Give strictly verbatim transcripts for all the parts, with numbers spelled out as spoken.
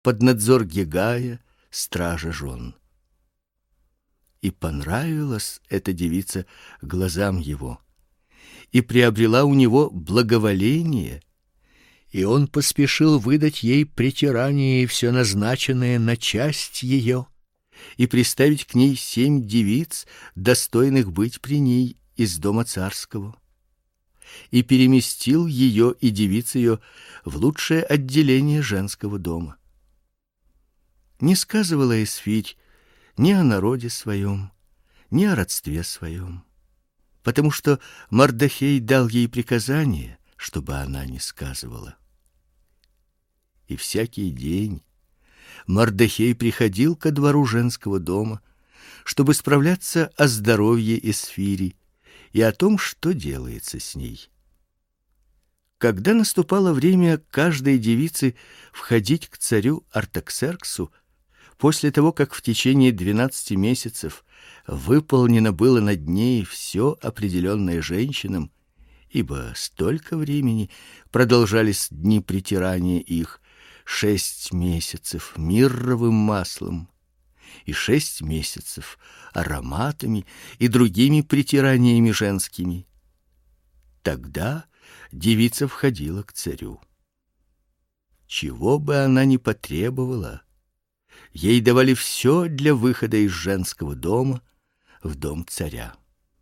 под надзор Гегая, стража жен. И понравилась эта девица глазам его, и приобрела у него благоволение, и он поспешил выдать ей притирание и все назначенное на часть ее, и приставить к ней семь девиц, достойных быть при ней из дома царского, и переместил ее и девиц ее в лучшее отделение женского дома. Не сказывала Эсфирь ни о народе своем, ни о родстве своем, потому что Мардохей дал ей приказание, чтобы она не сказывала. И всякий день Мардохей приходил ко двору женского дома, чтобы справляться о здоровье Эсфири и о том, что делается с ней. Когда наступало время каждой девицы входить к царю Артаксерксу, после того, как в течение двенадцати месяцев выполнено было над ней все определенное женщинам, ибо столько времени продолжались дни притирания их, шесть месяцев мирровым маслом и шесть месяцев ароматами и другими притираниями женскими. Тогда девица входила к царю. Чего бы она ни потребовала, ей давали все для выхода из женского дома в дом царя.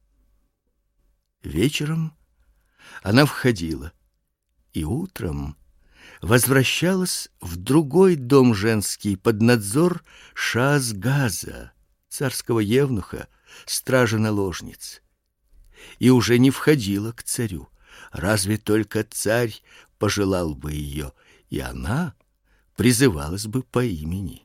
Вечером она входила, и утром возвращалась в другой дом женский под надзор Шаазгаза, царского евнуха, стража наложниц, и уже не входила к царю, разве только царь пожелал бы ее, и она призывалась бы по имени.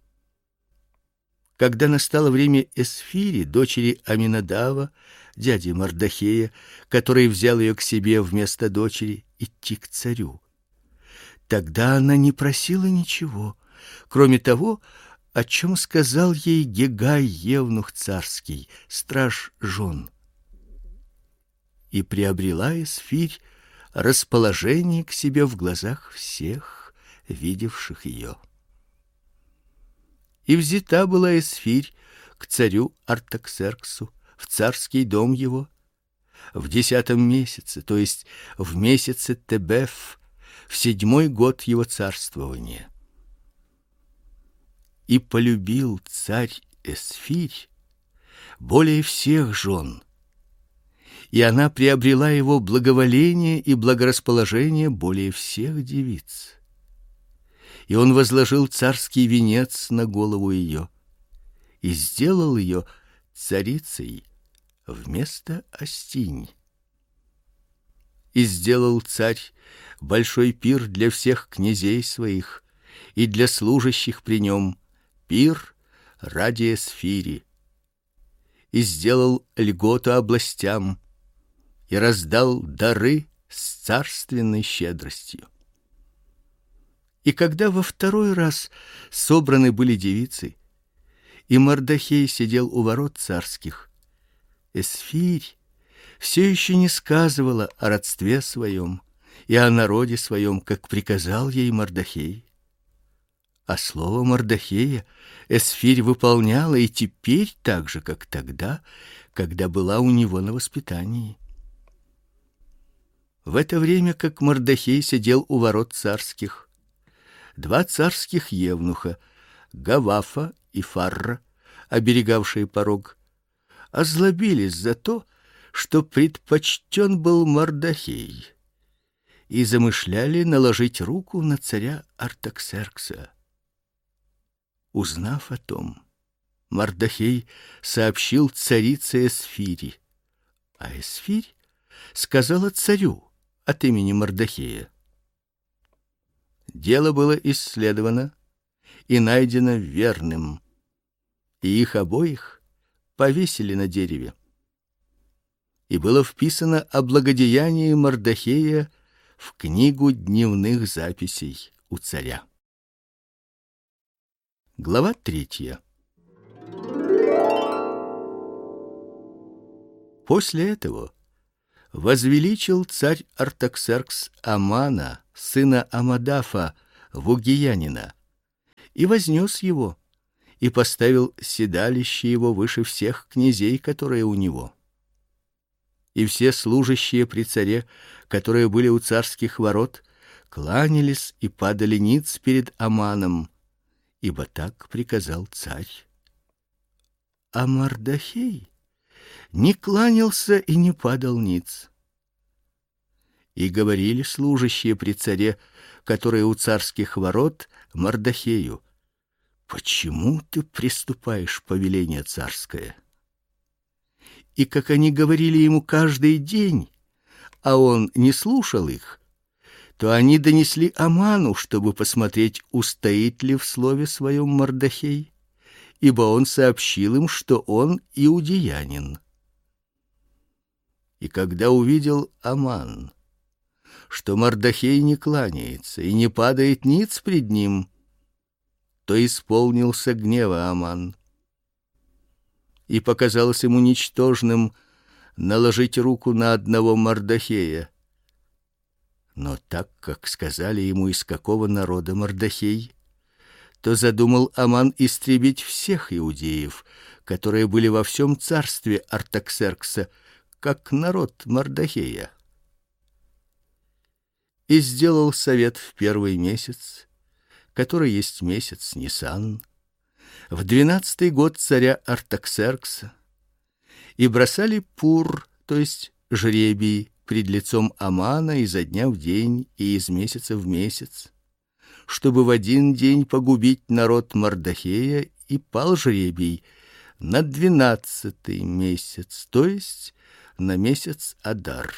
Когда настало время Эсфири, дочери Аминадава, дяди Мардохея, который взял ее к себе вместо дочери, идти к царю, тогда она не просила ничего, кроме того, о чем сказал ей Гегай, евнух царский, страж жен. И приобрела Эсфирь расположение к себе в глазах всех, видевших ее. И взята была Эсфирь к царю Артаксерксу в царский дом его в десятом месяце, то есть в месяце Тебеф, в седьмой год его царствования. И полюбил царь Эсфирь более всех жен, и она приобрела его благоволение и благорасположение более всех девиц. И он возложил царский венец на голову ее и сделал ее царицей вместо Астинь. И сделал царь большой пир для всех князей своих и для служащих при нем, пир ради Эсфири. И сделал льготу областям и раздал дары с царственной щедростью. И когда во второй раз собраны были девицы, и Мардохей сидел у ворот царских, Эсфирь все еще не сказывала о родстве своем и о народе своем, как приказал ей Мардохей. А слово Мардохея Эсфирь выполняла и теперь так же, как тогда, когда была у него на воспитании. В это время, как Мардохей сидел у ворот царских, два царских евнуха, Гавафа и Фарра, оберегавшие порог, озлобились за то, что предпочтен был Мардохей, и замышляли наложить руку на царя Артаксеркса. Узнав о том, Мардохей сообщил царице Эсфири, а Эсфирь сказала царю от имени Мардохея. Дело было исследовано и найдено верным, и их обоих повесили на дереве. И было вписано о благодеянии Мардохея в книгу дневных записей у царя. Глава третья. После этого возвеличил царь Артаксеркс Амана, сына Амадафа, вугиянина, и вознес его, и поставил седалище его выше всех князей, которые у него. И все служащие при царе, которые были у царских ворот, кланялись и падали ниц перед Аманом, ибо так приказал царь. А Мардохей не кланялся и не падал ниц. И говорили служащие при царе, которые у царских ворот, Мардохею: почему ты приступаешь повеление царское? И как они говорили ему каждый день, а он не слушал их, то они донесли Аману, чтобы посмотреть, устоит ли в слове своем Мардохей, ибо он сообщил им, что он иудеянин. И когда увидел Аман, что Мардохей не кланяется и не падает ниц пред ним, то исполнился гнева Аман. И показалось ему ничтожным наложить руку на одного Мардохея. Но так как сказали ему, из какого народа Мардохей, то задумал Аман истребить всех иудеев, которые были во всем царстве Артаксеркса, как народ Мардохея. И сделал совет в первый месяц, который есть месяц Нисан, в двенадцатый год царя Артаксеркса, и бросали пур, то есть жребий, пред лицом Амана изо дня в день и из месяца в месяц, чтобы в один день погубить народ Мардохея, и пал жребий на двенадцатый месяц, то есть на месяц Адар.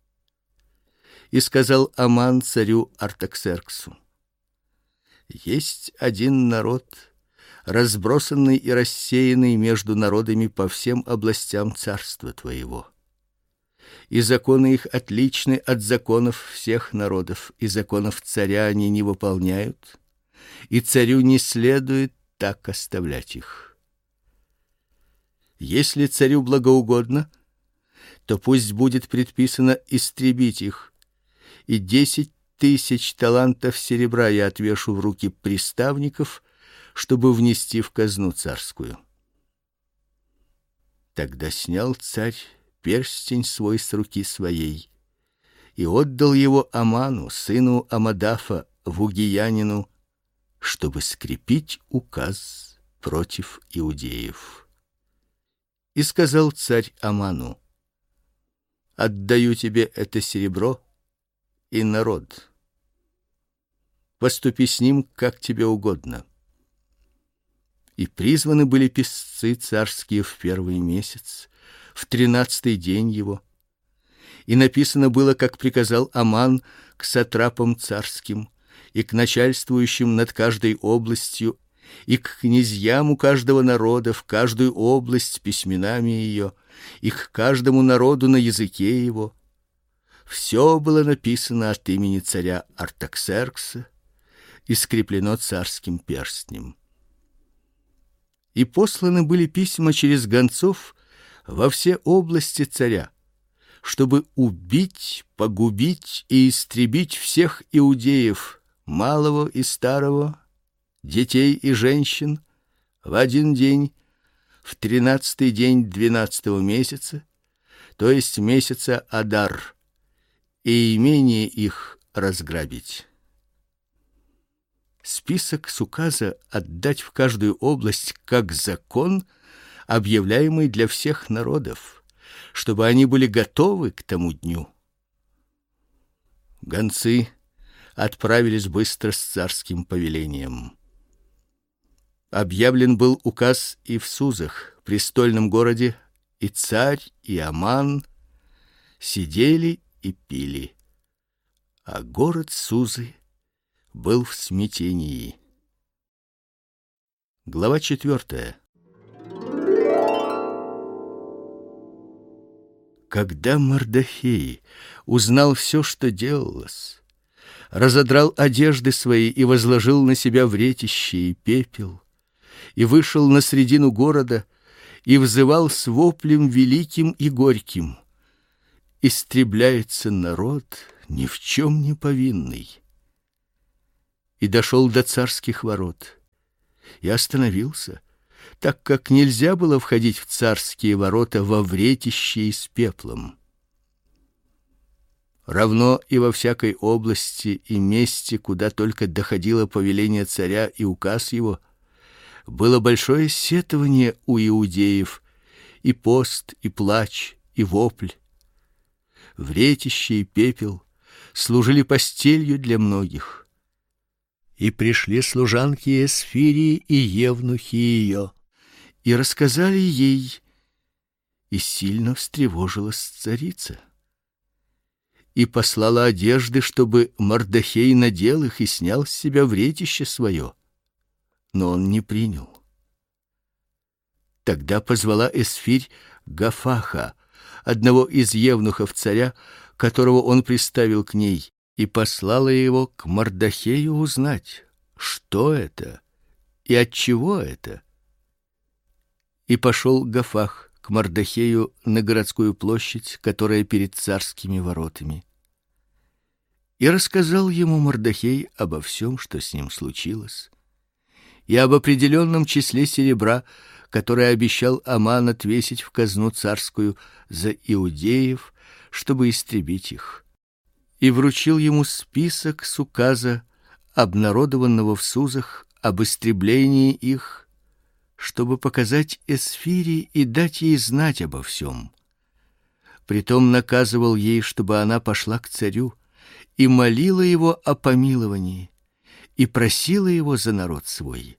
И сказал Аман царю Артаксерксу: есть один народ, разбросанный и рассеянный между народами по всем областям царства твоего. И законы их отличны от законов всех народов, и законов царя они не выполняют, и царю не следует так оставлять их. Если царю благоугодно, то пусть будет предписано истребить их, и десять тысяч талантов серебра я отвешу в руки приставников, чтобы внести в казну царскую. Тогда снял царь перстень свой с руки своей и отдал его Аману, сыну Амадафа, вугиянину, чтобы скрепить указ против иудеев. И сказал царь Аману: отдаю тебе это серебро и народ. Поступи с ним, как тебе угодно. И призваны были писцы царские в первый месяц, в тринадцатый день его. И написано было, как приказал Аман, к сатрапам царским и к начальствующим над каждой областью, и к князьям у каждого народа в каждую область письменами ее, и к каждому народу на языке его. Все было написано от имени царя Артаксеркса и скреплено царским перстнем. И посланы были письма через гонцов во все области царя, чтобы убить, погубить и истребить всех иудеев, малого и старого, детей и женщин, в один день, в тринадцатый день двенадцатого месяца, то есть месяца Адар, и имение их разграбить. Список с указа отдать в каждую область как закон, объявляемый для всех народов, чтобы они были готовы к тому дню. Гонцы отправились быстро с царским повелением. Объявлен был указ и в Сузах, престольном городе, и царь, и Аман сидели и пили, а город Сузы был в смятении. Глава четвертая. Когда Мардохей узнал все, что делалось, разодрал одежды свои и возложил на себя вретище и пепел, и вышел на средину города и взывал с воплем великим и горьким: истребляется народ, ни в чем не повинный. И дошел до царских ворот, и остановился, так как нельзя было входить в царские ворота во вретище с пеплом. Равно и во всякой области и месте, куда только доходило повеление царя и указ его, было большое сетование у иудеев, и пост, и плач, и вопль. Вретище и пепел служили постелью для многих. И пришли служанки Эсфирии и евнухи ее, и рассказали ей, и сильно встревожилась царица. И послала одежды, чтобы Мордохей надел их и снял с себя вретище свое, но он не принял. Тогда позвала Эсфирь Гафаха, одного из евнухов царя, которого он приставил к ней, и послала его к Мордохею узнать, что это и от чего это. И пошел Гафах к Мордохею на городскую площадь, которая перед царскими воротами. И рассказал ему Мордохей обо всем, что с ним случилось, и об определенном числе серебра, которое обещал Аман отвесить в казну царскую за иудеев, чтобы истребить их. И вручил ему список с указа, обнародованного в Сузах, об истреблении их, чтобы показать Эсфире и дать ей знать обо всем. Притом наказывал ей, чтобы она пошла к царю и молила его о помиловании, и просила его за народ свой.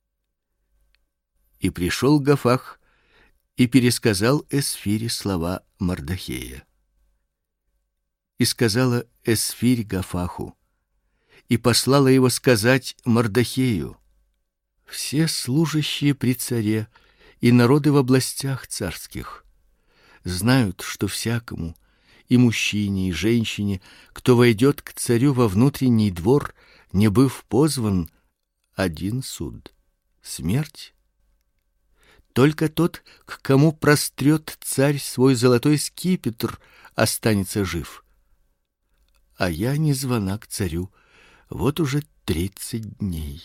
И пришел Гафах и пересказал Эсфире слова Мордохея. И сказала Эсфирь Гафаху, и послала его сказать Мордохею: все служащие при царе и народы в областях царских знают, что всякому, и мужчине, и женщине, кто войдет к царю во внутренний двор, не быв позван, один суд — смерть. Только тот, к кому прострет царь свой золотой скипетр, останется жив. А я не звана к царю вот уже тридцать дней.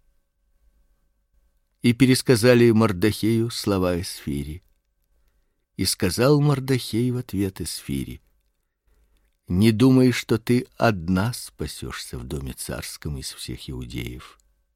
И пересказали Мордохею слова Эсфири. И сказал Мордохей в ответ Эсфири: не думай, что ты одна спасешься в доме царском из всех иудеев.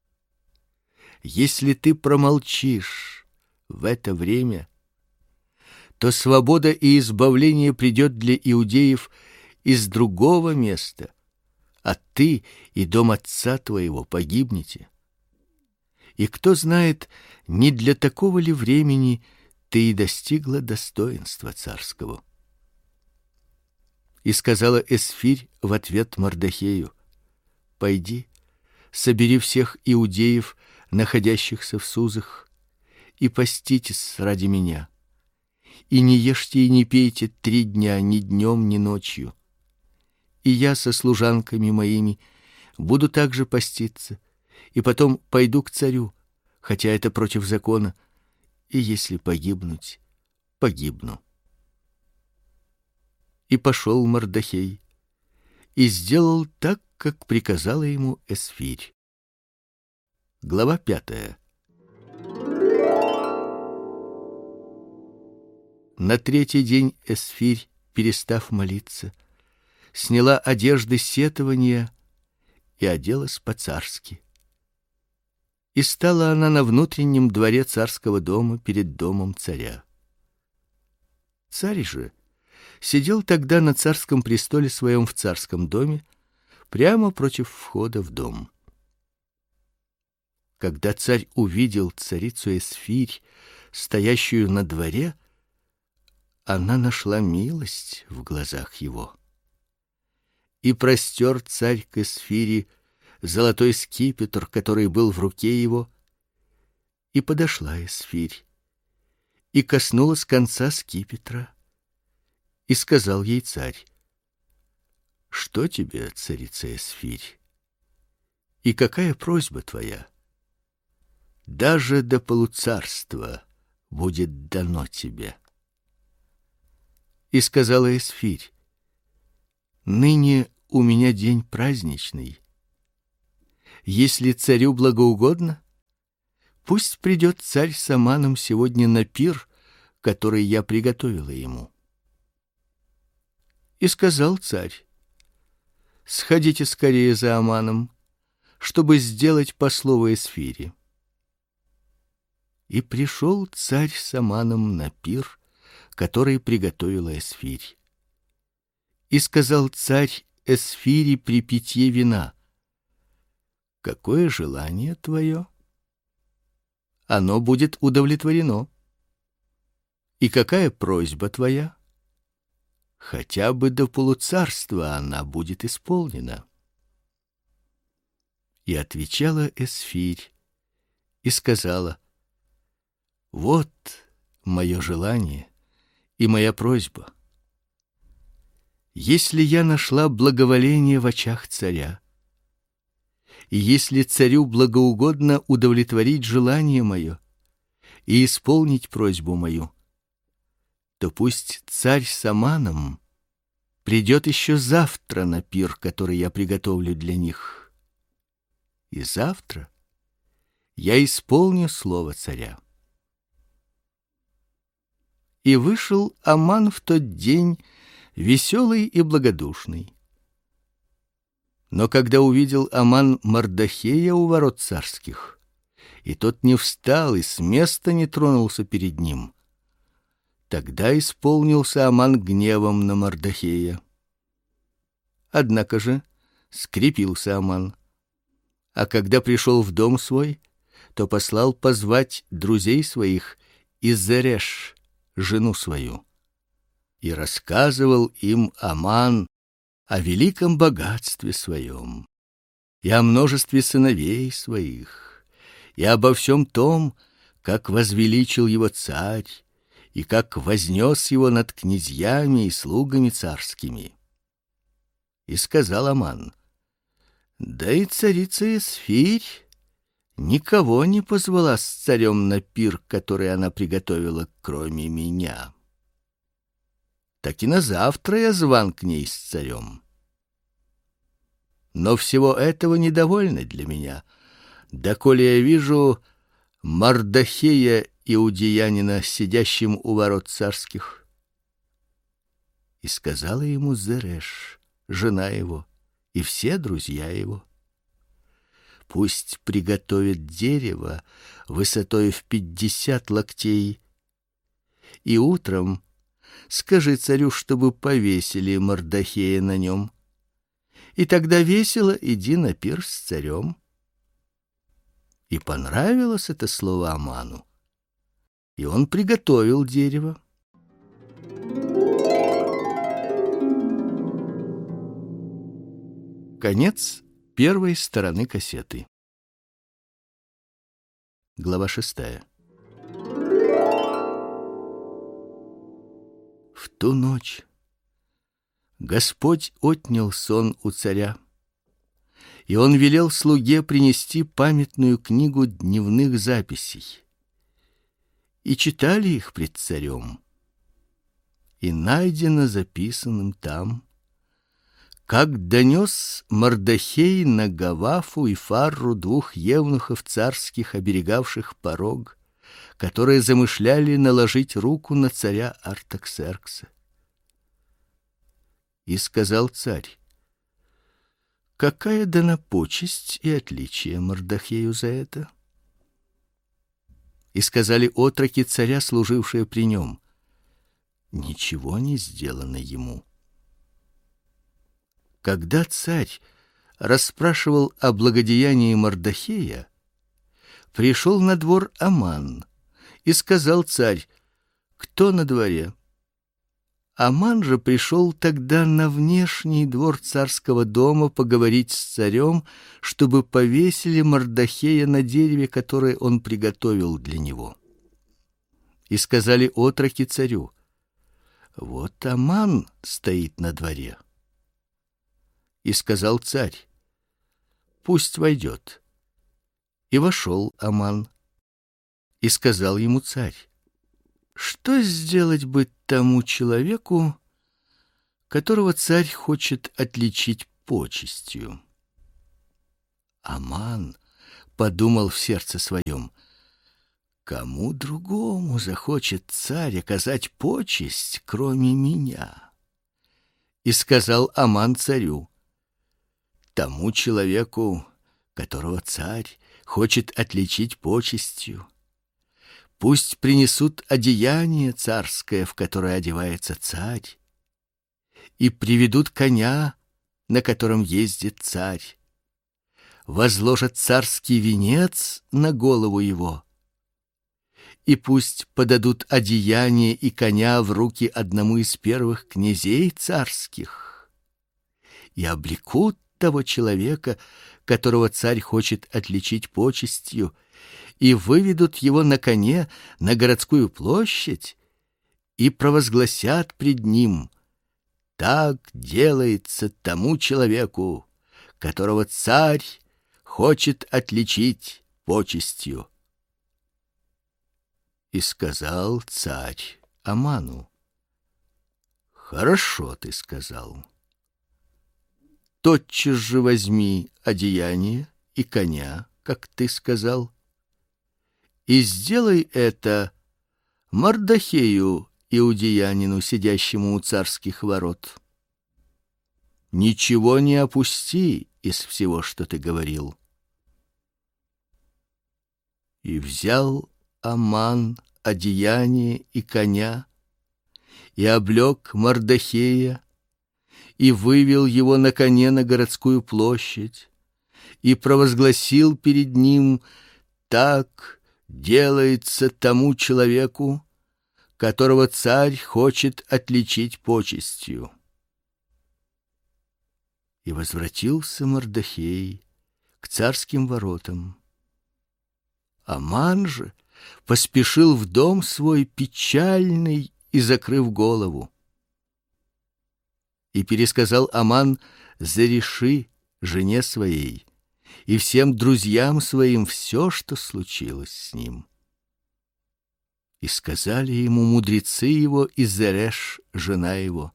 Если ты промолчишь в это время, то свобода и избавление придет для иудеев из другого места, а ты и дом отца твоего погибнете. И кто знает, не для такого ли времени ты и достигла достоинства царского. И сказала Эсфирь в ответ Мордохею: пойди, собери всех иудеев, находящихся в Сузах, и поститесь ради меня, и не ешьте и не пейте три дня ни днем, ни ночью. И я со служанками моими буду также поститься, и потом пойду к царю, хотя это против закона, и если погибнуть, погибну. И пошел Мордохей и сделал так, как приказала ему Эсфирь. Глава пятая. На третий день Эсфирь, перестав молиться, сняла одежды сетования и оделась по-царски. И стала она на внутреннем дворе царского дома перед домом царя. Царь же сидел тогда на царском престоле своем в царском доме, прямо против входа в дом. Когда царь увидел царицу Эсфирь, стоящую на дворе, она нашла милость в глазах его. И простер царь к Эсфири золотой скипетр, который был в руке его, и подошла Эсфирь, и коснулась конца скипетра, и сказал ей царь: что тебе, царица Эсфирь, и какая просьба твоя? Даже до полуцарства будет дано тебе. И сказала Эсфирь: ныне у меня день праздничный. Если царю благоугодно, Пусть придет царь с Аманом сегодня на пир, который я приготовила ему. И сказал царь: сходите скорее за Аманом, чтобы сделать по слову Эсфире. И пришел царь с Аманом на пир, который приготовила Эсфирь. И сказал царь Эсфире при питье вина: какое желание твое? Оно будет удовлетворено. И какая просьба твоя? Хотя бы до полуцарства она будет исполнена. И отвечала Эсфирь и сказала: вот мое желание и моя просьба. Если я нашла благоволение в очах царя, и если царю благоугодно удовлетворить желание мое и исполнить просьбу мою, то пусть царь с Аманом придет еще завтра на пир, который я приготовлю для них. И завтра я исполню слово царя. И вышел Аман в тот день веселый и благодушный. Но когда увидел Аман Мордохея у ворот царских, и тот не встал и с места не тронулся перед ним, тогда исполнился Аман гневом на Мордохея. Однако же скрепился Аман, а когда пришел в дом свой, то послал позвать друзей своих и Зереш, жену свою, и рассказывал им Аман о великом богатстве своем, и о множестве сыновей своих, и обо всем том, как возвеличил его царь, и как вознес его над князьями и слугами царскими. И сказал Аман: да и царица Эсфирь никого не позвала с царем на пир, который она приготовила, кроме меня. Так и на завтра я зван к ней с царем. Но всего этого недовольно для меня, доколе я вижу Мордохея иудеянина сидящим у ворот царских. И сказала ему Зереш, жена его, и все друзья его: пусть приготовят дерево высотой в пятьдесят локтей, и утром скажи царю, чтобы повесили Мордохея на нем, и тогда весело иди на пир с царем. И понравилось это слово Аману, и он приготовил дерево. Конец первой стороны кассеты. Глава шестая. В ту ночь Господь отнял сон у царя, и он велел слуге принести памятную книгу дневных записей. И читали их пред царем. И найдено записанным там, как донес Мордохей на Гавафу и Фарру, двух евнухов царских, оберегавших порог, которые замышляли наложить руку на царя Артаксеркса. И сказал царь: какая дана почесть и отличие Мордохею за это? И сказали отроки царя, служившие при нем: ничего не сделано ему. Когда царь расспрашивал о благодеянии Мордохея, пришел на двор Аман, и сказал царь: кто на дворе? Аман же пришел тогда на внешний двор царского дома поговорить с царем, чтобы повесили Мордохея на дереве, которое он приготовил для него. И сказали отроки царю: вот Аман стоит на дворе. И сказал царь: пусть войдет. И вошел Аман. И сказал ему царь: что сделать бы тому человеку, которого царь хочет отличить почестью? Аман подумал в сердце своем: кому другому захочет царь оказать почесть, кроме меня? И сказал Аман царю: тому человеку, которого царь хочет отличить почестью, пусть принесут одеяние царское, в которое одевается царь, и приведут коня, на котором ездит царь, возложат царский венец на голову его, и пусть подадут одеяние и коня в руки одному из первых князей царских, и облекут того человека, которого царь хочет отличить почестью, и выведут его на коне на городскую площадь, и провозгласят пред ним: так делается тому человеку, которого царь хочет отличить почестью. И сказал царь Аману: хорошо ты сказал. Тотчас же возьми одеяние и коня, как ты сказал, и сделай это Мордохею, иудеянину, сидящему у царских ворот. Ничего не опусти из всего, что ты говорил. И взял Аман одеяние и коня, и облек Мордохея, и вывел его на коне на городскую площадь, и провозгласил перед ним: так делается тому человеку, которого царь хочет отличить почестью. И возвратился Мордохей к царским воротам. Аман же поспешил в дом свой печальный и закрыв голову. И пересказал Аман Зериши, жене своей, и всем друзьям своим все, что случилось с ним. И сказали ему мудрецы его и Зереш, жена его: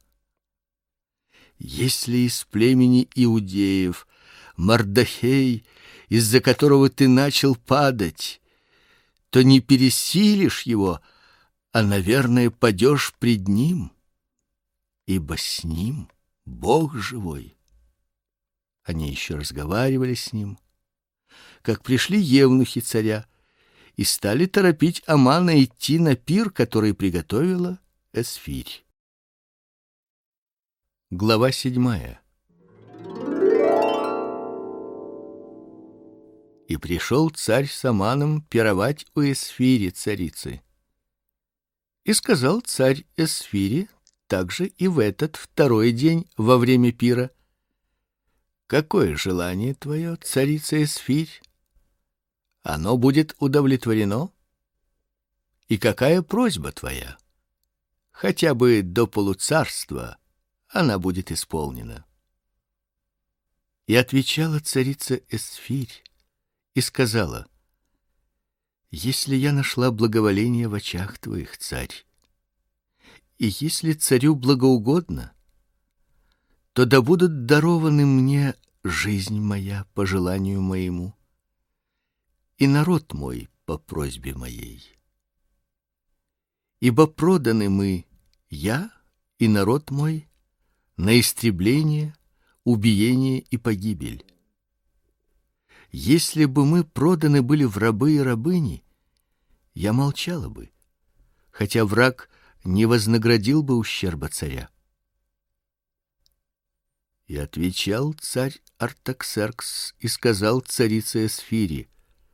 если из племени иудеев Мордохей, из-за которого ты начал падать, то не пересилишь его, а, наверное, падешь пред ним, ибо с ним Бог живой. Они еще разговаривали с ним, как пришли евнухи царя и стали торопить Амана идти на пир, который приготовила Эсфирь. Глава седьмая. И пришел царь с Аманом пировать у Эсфири, царицы. И сказал царь Эсфири также и в этот второй день во время пира: какое желание твое, царица Эсфирь? Оно будет удовлетворено. И какая просьба твоя? Хотя бы до полуцарства она будет исполнена. И отвечала царица Эсфирь и сказала: если я нашла благоволение в очах твоих, царь, и если царю благоугодно, то да будут дарованы мне жизнь моя по желанию моему, и народ мой по просьбе моей. Ибо проданы мы, я и народ мой, на истребление, убиение и погибель. Если бы мы проданы были в рабы и рабыни, я молчала бы, хотя враг не вознаградил бы ущерба царя. И отвечал царь Артаксеркс и сказал царице Эсфири: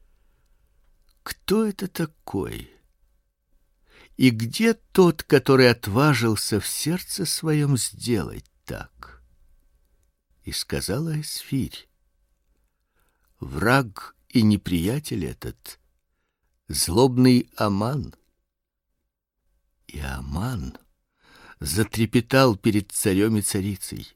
кто это такой? И где тот, который отважился в сердце своем сделать так? И сказала Эсфирь: враг и неприятель этот — злобный Аман. И Аман затрепетал перед царем и царицей.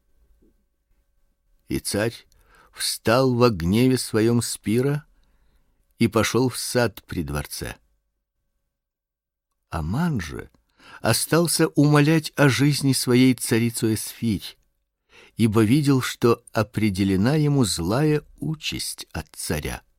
И царь встал во гневе своем с пира и пошел в сад при дворце. Аман же остался умолять о жизни своей царицу Эсфирь, ибо видел, что определена ему злая участь от царя.